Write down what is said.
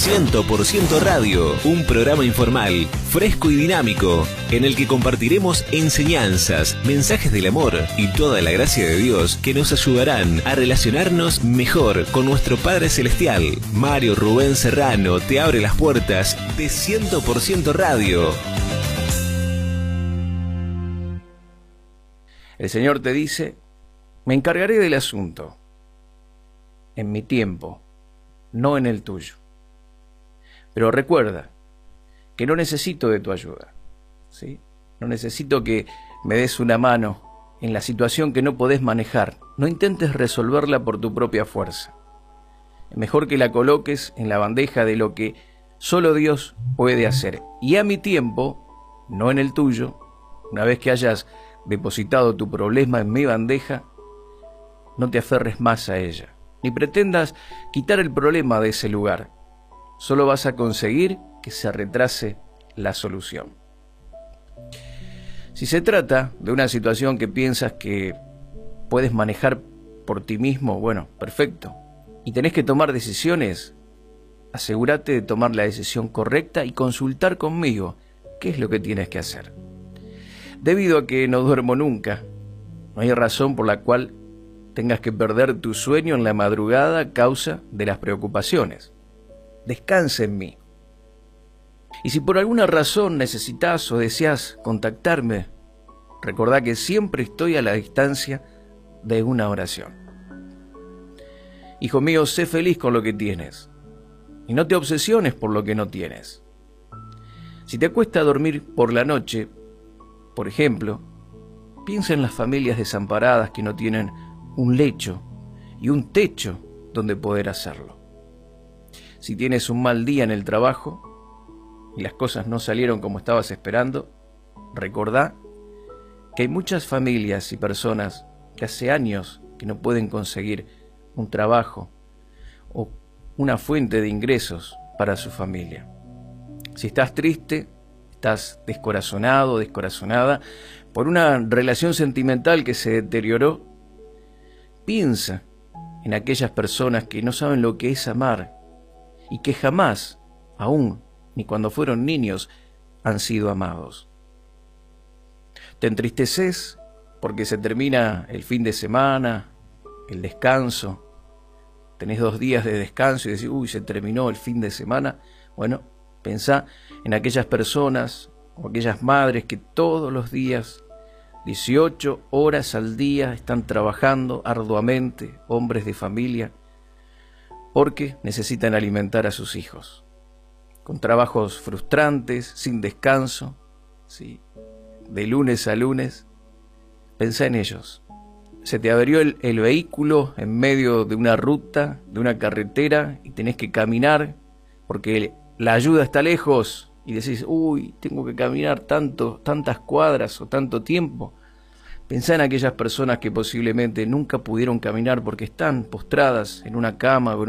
100% Radio, un programa informal, fresco y dinámico, en el que compartiremos enseñanzas, mensajes del amor y toda la gracia de Dios que nos ayudarán a relacionarnos mejor con nuestro Padre Celestial. Mario Rubén Serrano te abre las puertas de 100% Radio. El Señor te dice: me encargaré del asunto, en mi tiempo, no en el tuyo. Pero recuerda que no necesito de tu ayuda, ¿sí? No necesito que me des una mano en la situación que no podés manejar. No intentes resolverla por tu propia fuerza. Es mejor que la coloques en la bandeja de lo que solo Dios puede hacer. Y a mi tiempo, no en el tuyo, una vez que hayas depositado tu problema en mi bandeja, no te aferres más a ella, ni pretendas quitar el problema de ese lugar. Solo vas a conseguir que se retrase la solución. Si se trata de una situación que piensas que puedes manejar por ti mismo, bueno, perfecto. Y tenés que tomar decisiones, asegúrate de tomar la decisión correcta y consultar conmigo qué es lo que tienes que hacer. Debido a que no duermo nunca, no hay razón por la cual tengas que perder tu sueño en la madrugada a causa de las preocupaciones. Descansa en mí. Y si por alguna razón necesitas o deseas contactarme, recordá que siempre estoy a la distancia de una oración. Hijo mío, sé feliz con lo que tienes y no te obsesiones por lo que no tienes. Si te cuesta dormir por la noche, por ejemplo, piensa en las familias desamparadas que no tienen un lecho y un techo donde poder hacerlo. Si tienes un mal día en el trabajo y las cosas no salieron como estabas esperando, recordá que hay muchas familias y personas que hace años que no pueden conseguir un trabajo o una fuente de ingresos para su familia. Si estás triste, estás descorazonado, descorazonada por una relación sentimental que se deterioró, piensa en aquellas personas que no saben lo que es amar y que jamás, aún ni cuando fueron niños, han sido amados. Te entristeces porque se termina el fin de semana, el descanso. Tenés 2 días de descanso y decís: uy, se terminó el fin de semana. Bueno, pensá en aquellas personas o aquellas madres que todos los días, 18 horas al día, están trabajando arduamente, hombres de familia, porque necesitan alimentar a sus hijos, con trabajos frustrantes, sin descanso, ¿sí? De lunes a lunes. Pensá en ellos. Se te averió el vehículo en medio de una ruta, de una carretera, y tenés que caminar porque la ayuda está lejos, y decís: uy, tengo que caminar tantas cuadras o tanto tiempo. Pensá en aquellas personas que posiblemente nunca pudieron caminar porque están postradas en una cama o en